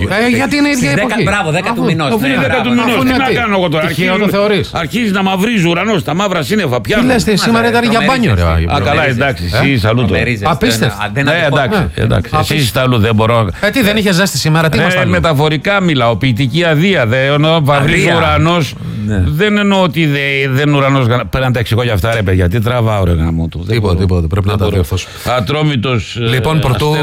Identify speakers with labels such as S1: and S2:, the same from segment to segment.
S1: Γιατί είναι η ίδια εποχή.
S2: Μπράβο, 10 του μηνός.
S3: Αφού είναι 10 του μηνός, τι να κάνω εγώ τώρα. Αρχίζει να μαυρίζει ο ουρανός, τα μαύρα σύννεφα.
S1: Τι λες, σήμερα ήταν για μπάνιο, ρε.
S3: Α, καλά, εντάξει, εσύ αλλού το.
S1: Απίστευτο.
S3: Εντάξει, εσύ είστε αλλού, δεν μπορώ.
S1: Τι δεν είχε ζέστη σήμερα, τι μας τα λέω.
S3: Μεταφορικά μιλάω, ποιητική αδεία. Βαυρίζει ο ουρανός. Δεν εννοώ ότι δεν είναι ουρανός. Πρέπει να τα εξηγώ για αυτά, ρε παιδιά. Τι τραβάω, ρε γάμο του.
S1: Τίποτα. Πρέπει να τα διορθώσουμε.
S3: Ατρόμητος.
S1: Λοιπόν, πρωτού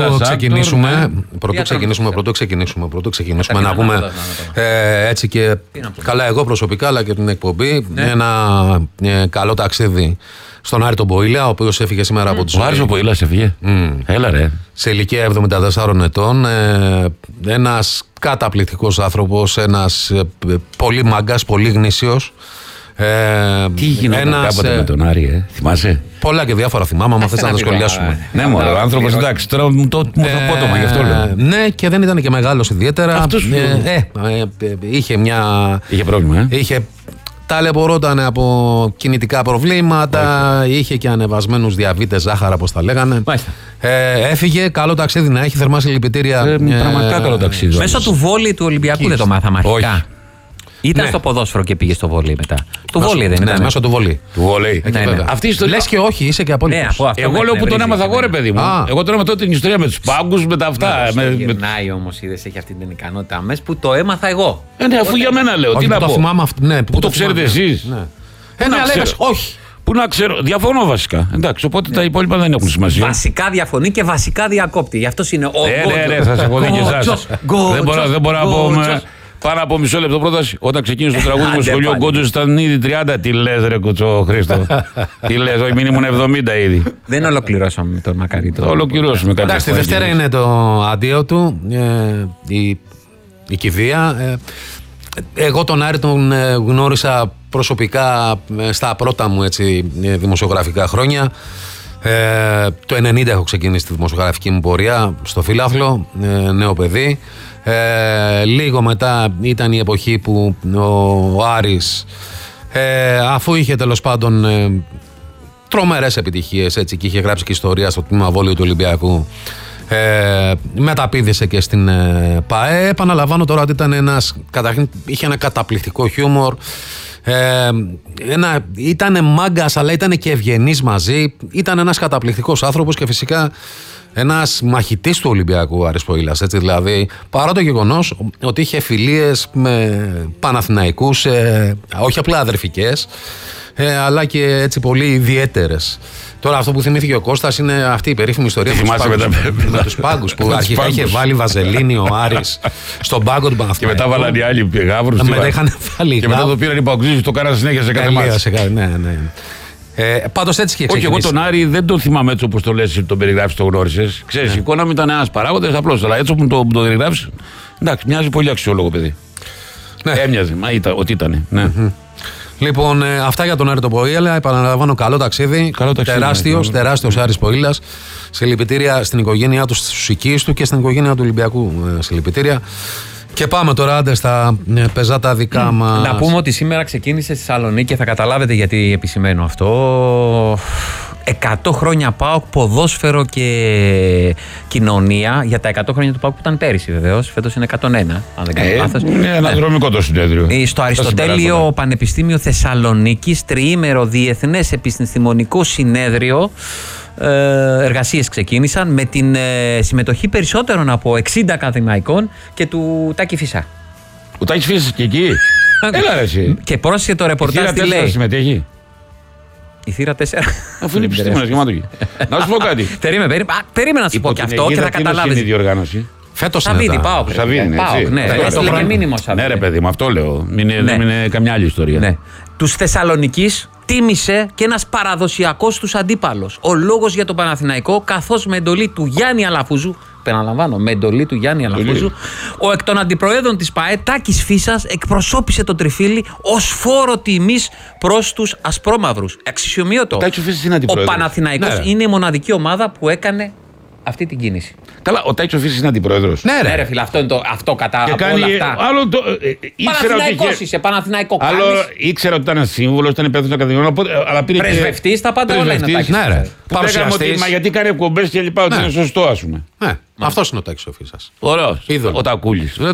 S1: ξεκινήσουμε να πούμε έτσι και καλά εγώ προσωπικά αλλά και την εκπομπή ένα καλό ταξίδι στον Άρη τον Ποήλα, ο οποίος έφυγε σήμερα από τους...
S3: Ο Άρης ο Ποήλας έφυγε. Έλα ρε.
S1: Σε ηλικία 74 ετών, ένας καταπληκτικός άνθρωπος, ένας πολύ μάγκας, πολύ γνήσιος.
S3: Τι γινόταν κάποτε με τον Άρη, θυμάσαι?
S1: Πολλά και διάφορα θυμάμαι, άμα θες να τα σχολιάσουμε.
S3: Ναι, μωρέ, ο άνθρωπος εντάξει, τώρα μου το απότομα, γι' αυτό λέω.
S1: Ναι, και δεν ήταν και μεγάλος ιδιαίτερα. Είχε μια...
S3: Είχε πρόβλημα,
S1: ταλαιπωρόταν από κινητικά προβλήματα, είχε και ανεβασμένους διαβήτες, ζάχαρα, όπως τα λέγανε. Έφυγε, καλό ταξίδι να έχει, θερμά συλληπιτήρια.
S3: Πραγματικά καλό ταξίδι.
S2: Μέσω του βόλεϊ του Ολυμπιακού δεν το μάθαμε αρχικά. Ήταν στο ποδόσφαιρο και πήγε στο βόλεϊ μετά. Το βόλεϊ δεν ήταν?
S1: Ναι, μέσω του βόλεϊ.
S3: Αυτή η ιστορία.
S1: Λες και όχι, είσαι και απόλυτος.
S3: Εγώ λέω που τον έμαθα εγώ, ρε παιδί μου. Εγώ τώρα με τότε την ιστορία με τους πάγκους, με τα αυτά.
S2: Γυρνάει όμως, είδες, έχει αυτή την ικανότητα αμέσως που το έμαθα εγώ.
S3: Ναι, αφού για μένα λέω. Τι να πω.
S1: Πού
S3: το ξέρετε εσείς?
S1: Όχι.
S3: Πού να ξέρω, διαφωνώ βασικά. Εντάξει, οπότε τα υπόλοιπα δεν έχουν σημασία.
S2: Βασικά διαφωνεί και βασικά διακόπτει. Γι' αυτό είναι ο Γκότζος.
S3: Ναι, θα σε έχω δει και εσάς. Δεν μπορώ να πω. Πάνω από μισό λεπτό πρόταση. Όταν ξεκίνησε το τραγούδι μου στο σχολείο, ο Γκότζος ήταν ήδη 30. Τι λες, ρε Κουτσό Χρήστο? Τι λες, όχι, μην ήμουν 70 ήδη.
S2: Δεν ολοκληρώσαμε με τον Μακαρίτο.
S3: Το ολοκληρώσουμε κάτι.
S1: Εντάξει, τη Δευτέρα είναι το αντίο του, η κηδεία. Εγώ τον Άρη τον γνώρισα προσωπικά στα πρώτα μου δημοσιογραφικά χρόνια. Το 90 έχω ξεκινήσει τη δημοσιογραφική μου πορεία στο Φύλαθλο, νέο παιδί. Λίγο μετά ήταν η εποχή που ο Άρης, αφού είχε τέλος πάντων τρομερές επιτυχίες και είχε γράψει και ιστορία στο τμήμα βόλεϊου του Ολυμπιακού, μεταπήδησε και στην ΠΑΕ. Επαναλαμβάνω τώρα ότι ήταν καταρχήν είχε ένα καταπληκτικό χιούμορ, ήταν μάγκας αλλά ήταν και ευγενής μαζί, ήταν ένας καταπληκτικός άνθρωπος και φυσικά ένας μαχητής του Ολυμπιακού Άρης Ποήλας, δηλαδή παρά το γεγονός ότι είχε φιλίες με Παναθηναϊκούς, όχι απλά αδερφικές, αλλά και έτσι πολύ ιδιαίτερες. Τώρα αυτό που θυμήθηκε ο Κώστας είναι αυτή η περίφημη ιστορία με τους πάγκους που αρχικά είχε βάλει βαζελίνη ο Άρης στον πάγκο του Παναθηναϊκού.
S3: Και μετά βάλαν οι άλλοι γάβρους. Και μετά το πήραν οι παγκοσμίους, το κάναν συνέχεια σε κάθε μάτς.
S1: Ναι. Πάντως έτσι και ξεκινήσει.
S3: Όχι, εγώ τον Άρη δεν τον θυμάμαι έτσι όπως το λες, τον περιγράφεις, το γνώρισες. Ξέρεις, η εικόνα μου ήταν ένας παράγοντας απλώς. Αλλά έτσι όπως το περιγράφεις, εντάξει, μοιάζει πολύ αξιόλογο παιδί. Έμοιαζε, μα ότι ήταν.
S1: Λοιπόν, αυτά για τον Άρη τον Ποήλα. Επαναλαμβάνω, καλό ταξίδι. Τεράστιος Άρης Ποήλας. Συλληπιτήρια στην οικογένειά του, στους οικείς του και στην οικογένεια του Ολυμπιακού. Συλληπιτήρια. Και πάμε τώρα άντε στα πεζάτα δικά μας.
S2: Να πούμε ότι σήμερα ξεκίνησε στη Θεσσαλονίκη και θα καταλάβετε γιατί επισημαίνω αυτό. 100 χρόνια ΠΑΟΚ, ποδόσφαιρο και κοινωνία. Για τα 100 χρόνια του ΠΑΟΚ που ήταν πέρυσι βεβαίως. Φέτος είναι 101, αν δεν κάνω λάθος.
S3: Είναι αναδρομικό το συνέδριο.
S2: Στο Αριστοτέλειο Πανεπιστήμιο Θεσσαλονίκης, τριήμερο διεθνές επιστημονικό συνέδριο. Εργασίες ξεκίνησαν με την συμμετοχή περισσότερων από 60 ακαδημαϊκών και του Τάκη Φυσά.
S3: Ο Τάκης Φυσάς και εκεί. Έλα ρε εσύ.
S2: Και πρόσεχε το ρεπορτάζ τι λέει.
S3: Συμμετέχει.
S2: Η θύρα 4.
S3: Αφού είναι επιστήμονας γεμάτο εκεί. Να σου πω κάτι.
S2: Περίμενα να σου πω και αυτό και θα καταλάβεις.
S3: Είναι η διοργάνωση.
S1: Φέτος
S2: Σαββίδι, ΠΑΟΚ. Ναι, έστειλε και μήνυμα ο Σαββίδι.
S3: Ναι, ρε παιδί μου, αυτό λέω. Μην είναι καμιά άλλη ιστορία.
S2: Τους Θεσσαλονικής τίμησε και ένας παραδοσιακός τους αντίπαλος. Ο λόγος για τον Παναθηναϊκό, καθώς με εντολή του Γιάννη Αλαφούζου, επαναλαμβάνω, με εντολή του Γιάννη Αλαφούζου, ο εκ των αντιπροέδρων της ΠΑΕ, Τάκης Φύσας, εκπροσώπησε τον Τριφύλι ως φόρο τιμής προς τους ασπρόμαυρους. Αξιοσημείωτο. Ο Παναθηναϊκός είναι η μοναδική ομάδα που έκανε αυτή την κίνηση.
S3: Καλά, ο Τάκης Φύσας είναι αντιπρόεδρος.
S2: Ναι, ρε φίλε, αυτό κατά από όλα αυτά. Παναθηναϊκός είσαι, Παναθηναϊκό κάνεις.
S3: Άλλο ήξερα ότι ήταν σύμβουλος, ήταν υπεύθυνος ακαδημιών, αλλά πήρε.
S2: Πρεσβευτής, τα πάντα όλα είναι.
S1: Ναι, ρε.
S3: Παρουσιαστής. Μα γιατί κάνει εκπομπές και λοιπά, ότι είναι σωστό, ας πούμε.
S1: Ναι, αυτός είναι ο Τάκης Φύσας.
S3: Ωραίος. Ο Τακούλης.